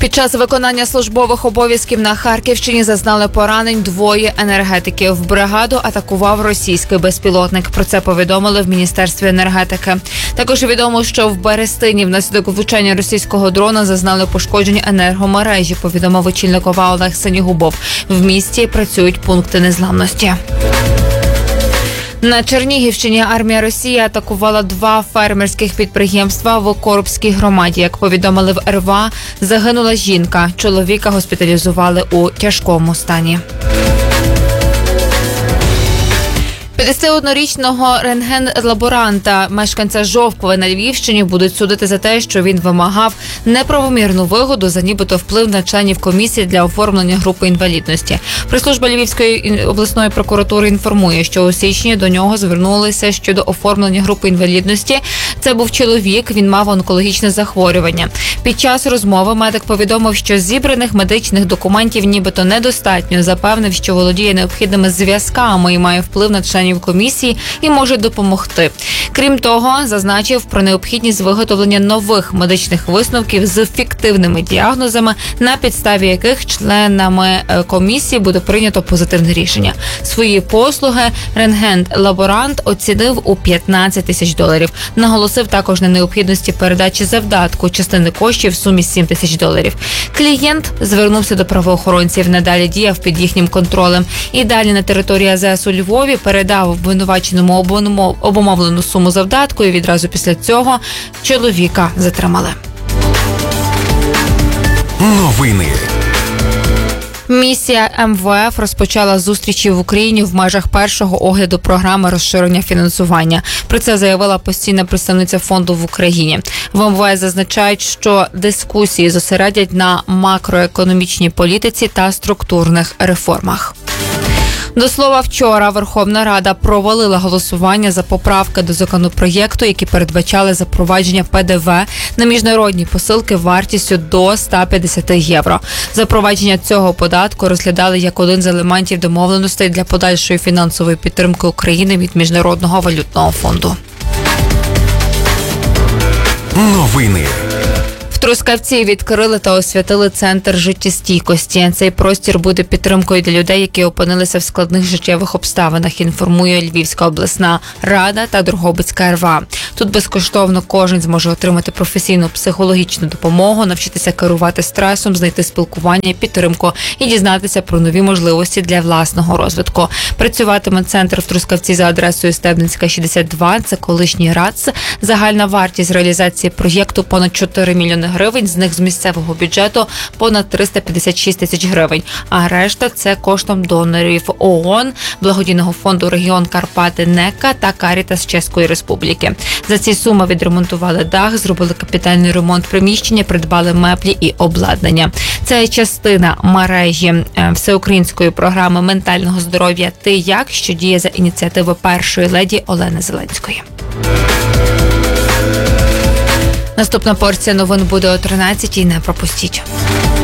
Під час виконання службових обов'язків на Харківщині зазнали поранень двоє енергетиків. Бригаду атакував російський безпілотник. Про це повідомили в Міністерстві енергетики. Також відомо, що в Берестині внаслідок влучання російського дрона зазнали пошкоджень енергомережі, повідомив очільник ОВА Олег Синігубов. В місті працюють пункти незламності. На Чернігівщині армія Росії атакувала два фермерських підприємства в Коробській громаді. Як повідомили в РВА, загинула жінка. Чоловіка госпіталізували у тяжкому стані. 51-річного рентген-лаборанта, мешканця Жовкова на Львівщині, будуть судити за те, що він вимагав неправомірну вигоду за нібито вплив на членів комісії для оформлення групи інвалідності. Прес-служба Львівської обласної прокуратури інформує, що у січні до нього звернулися щодо оформлення групи інвалідності. Це був чоловік, він мав онкологічне захворювання. Під час розмови медик повідомив, що зібраних медичних документів нібито недостатньо, запевнив, що володіє необхідними зв'язками і має вплив на членів комісії і може допомогти. Крім того, зазначив про необхідність виготовлення нових медичних висновків з фіктивними діагнозами, на підставі яких членами комісії буде прийнято позитивне рішення. Свої послуги рентген-лаборант оцінив у $15 000. Наголосив також на необхідності передачі завдатку частини коштів в сумі $7 000. Клієнт звернувся до правоохоронців, надалі діяв під їхнім контролем. І далі на території АЗС у Львові передав обвинуваченому обумовлену суму завдатку, і відразу після цього чоловіка затримали. Новини. Місія МВФ розпочала зустрічі в Україні в межах першого огляду програми розширення фінансування. Про це заявила постійна представниця фонду в Україні. В МВФ зазначають, що дискусії зосередять на макроекономічній політиці та структурних реформах. До слова, вчора Верховна Рада провалила голосування за поправки до законопроєкту, які передбачали запровадження ПДВ на міжнародні посилки вартістю до €150. Запровадження цього податку розглядали як один з елементів домовленостей для подальшої фінансової підтримки України від Міжнародного валютного фонду. Новини. В Трускавці відкрили та освятили центр життєстійкості. Цей простір буде підтримкою для людей, які опинилися в складних життєвих обставинах, інформує Львівська обласна рада та Дрогобицька РВА. Тут безкоштовно кожен зможе отримати професійну психологічну допомогу, навчитися керувати стресом, знайти спілкування, підтримку і дізнатися про нові можливості для власного розвитку. Працюватиме центр в Трускавці за адресою Стебницька, 62, це колишній РАЦ. Загальна вартість реалізації проєкту понад $4 мільйони, з них з місцевого бюджету понад 356 тисяч гривень, а решта це коштом донорів ООН, благодійного фонду «Регіон Карпати НЕКА» та «Карітас» Чеської Республіки. За ці суми відремонтували дах, зробили капітальний ремонт приміщення, придбали меблі і обладнання. Це частина мережі всеукраїнської програми ментального здоров'я «Ти як?», що діє за ініціативи першої леді Олени Зеленської. Наступна порція новин буде о 13-й, не пропустіть.